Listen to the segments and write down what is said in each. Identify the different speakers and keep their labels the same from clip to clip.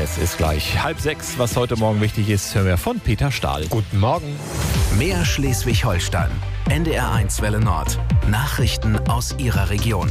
Speaker 1: Es ist gleich 5:30. Was heute Morgen wichtig ist, hören wir von Peter Stahl.
Speaker 2: Guten Morgen.
Speaker 3: Mehr Schleswig-Holstein. NDR1 Welle Nord. Nachrichten aus Ihrer Region.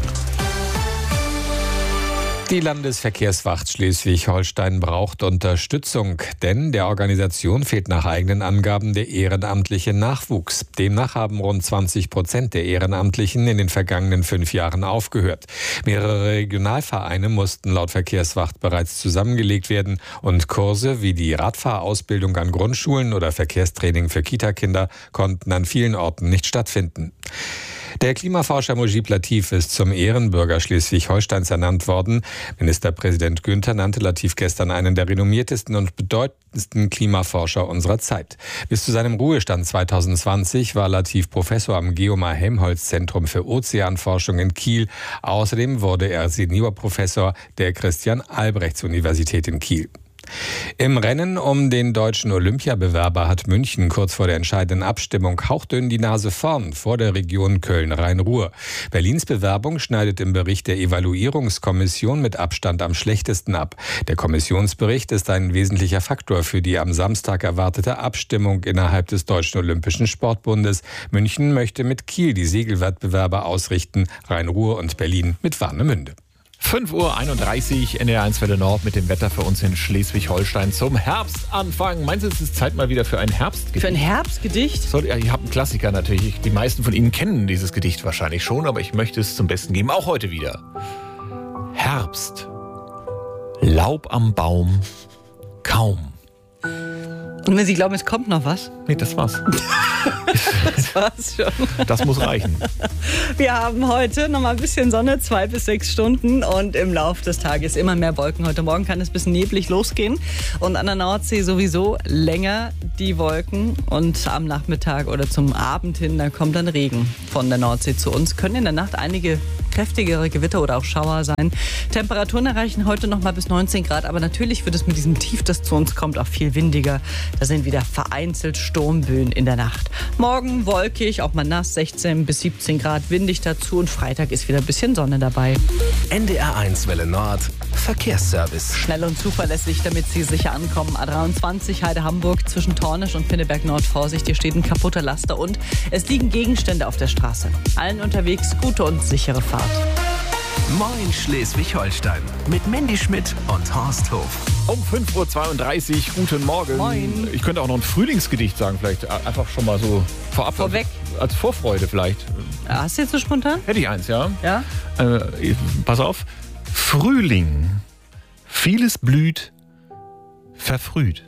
Speaker 2: Die Landesverkehrswacht Schleswig-Holstein braucht Unterstützung, denn der Organisation fehlt nach eigenen Angaben der ehrenamtliche Nachwuchs. Demnach haben rund 20% der Ehrenamtlichen in den vergangenen 5 Jahren aufgehört. Mehrere Regionalvereine mussten laut Verkehrswacht bereits zusammengelegt werden und Kurse wie die Radfahrausbildung an Grundschulen oder Verkehrstraining für Kita-Kinder konnten an vielen Orten nicht stattfinden. Der Klimaforscher Mujib Latif ist zum Ehrenbürger Schleswig-Holsteins ernannt worden. Ministerpräsident Günther nannte Latif gestern einen der renommiertesten und bedeutendsten Klimaforscher unserer Zeit. Bis zu seinem Ruhestand 2020 war Latif Professor am Geomar-Helmholtz-Zentrum für Ozeanforschung in Kiel. Außerdem wurde er Seniorprofessor der Christian-Albrechts-Universität in Kiel. Im Rennen um den deutschen Olympiabewerber hat München kurz vor der entscheidenden Abstimmung hauchdünn die Nase vorn vor der Region Köln-Rhein-Ruhr. Berlins Bewerbung schneidet im Bericht der Evaluierungskommission mit Abstand am schlechtesten ab. Der Kommissionsbericht ist ein wesentlicher Faktor für die am Samstag erwartete Abstimmung innerhalb des Deutschen Olympischen Sportbundes. München möchte mit Kiel die Segelwettbewerbe ausrichten, Rhein-Ruhr und Berlin mit Warnemünde.
Speaker 1: 5:31 Uhr, NDR1 Welle Nord mit dem Wetter für uns in Schleswig-Holstein zum Herbstanfang. Meinst du, es ist Zeit mal wieder für ein Herbstgedicht?
Speaker 4: Für ein Herbstgedicht?
Speaker 1: So, ja, ihr habt einen Klassiker natürlich. Die meisten von Ihnen kennen dieses Gedicht wahrscheinlich schon, aber ich möchte es zum Besten geben, auch heute wieder. Herbst. Laub am Baum. Kaum.
Speaker 4: Und wenn Sie glauben, es kommt noch was?
Speaker 1: Nee, das war's.
Speaker 4: Das war's schon.
Speaker 1: Das muss reichen.
Speaker 4: Wir haben heute noch mal ein bisschen Sonne, 2 bis 6 Stunden und im Laufe des Tages immer mehr Wolken. Heute Morgen kann es ein bisschen neblig losgehen und an der Nordsee sowieso länger die Wolken und am Nachmittag oder zum Abend hin, da kommt dann Regen von der Nordsee zu uns. Können in der Nacht einige kräftigere Gewitter oder auch Schauer sein. Temperaturen erreichen heute noch mal bis 19 Grad, aber natürlich wird es mit diesem Tief, das zu uns kommt, auch viel windiger. Da sind wieder vereinzelt Sturmböen in der Nacht. Morgen wolkig, auch mal nass, 16 bis 17 Grad, windig dazu und Freitag ist wieder ein bisschen Sonne dabei.
Speaker 3: NDR1 Welle Nord. Verkehrsservice.
Speaker 4: Schnell und zuverlässig, damit Sie sicher ankommen. A23 Heide-Hamburg zwischen Tornisch und Pinneberg Nord. Vorsicht, hier steht ein kaputter Laster und es liegen Gegenstände auf der Straße. Allen unterwegs gute und sichere Fahrt.
Speaker 3: Moin Schleswig-Holstein. Mit Mandy Schmidt und Horst Hof.
Speaker 1: Um 5:32 Uhr, guten Morgen.
Speaker 4: Moin.
Speaker 1: Ich könnte auch noch ein Frühlingsgedicht sagen, vielleicht einfach schon mal so vorab.
Speaker 4: Vorweg.
Speaker 1: Als Vorfreude vielleicht.
Speaker 4: Hast du jetzt so spontan?
Speaker 1: Hätte ich eins, ja?
Speaker 4: Ja.
Speaker 1: Pass auf. Frühling. Vieles blüht, verfrüht.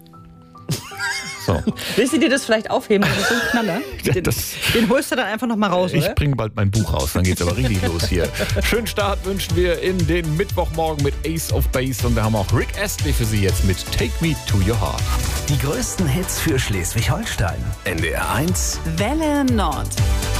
Speaker 1: So.
Speaker 4: Willst du dir das vielleicht aufheben? Das ist so ein Knaller. Den holst du dann einfach noch mal raus, oder?
Speaker 1: Ich bringe bald mein Buch raus, dann geht's aber richtig los hier. Schönen Start wünschen wir in den Mittwochmorgen mit Ace of Base und wir haben auch Rick Astley für Sie jetzt mit Take Me to Your Heart.
Speaker 3: Die größten Hits für Schleswig-Holstein. NDR1
Speaker 4: Welle Nord.